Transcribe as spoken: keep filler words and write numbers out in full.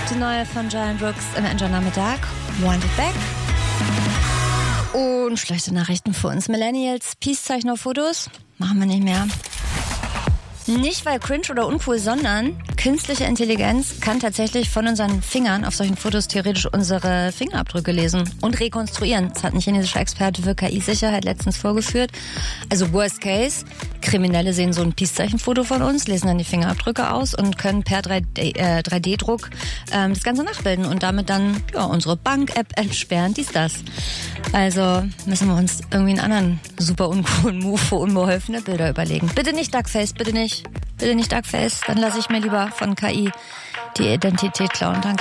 Die neue von Giant Rooks im Enjoy-Nachmittag. Want It Back. Und schlechte Nachrichten für uns Millennials. Peace-Zeichner-Fotos machen wir nicht mehr. Nicht weil cringe oder uncool, sondern künstliche Intelligenz kann tatsächlich von unseren Fingern auf solchen Fotos theoretisch unsere Fingerabdrücke lesen und rekonstruieren. Das hat ein chinesischer Experte für K I-Sicherheit letztens vorgeführt. Also worst case, Kriminelle sehen so ein Peace-Zeichen-Foto von uns, lesen dann die Fingerabdrücke aus und können per drei D-Druck ähm, das Ganze nachbilden und damit dann ja, unsere Bank-App entsperren, dies, das. Also müssen wir uns irgendwie einen anderen super uncoolen Move für unbeholfene Bilder überlegen. Bitte nicht Duckface, bitte nicht. Bitte nicht Duckface, dann lasse ich mir lieber von K I die Identität klauen. Danke.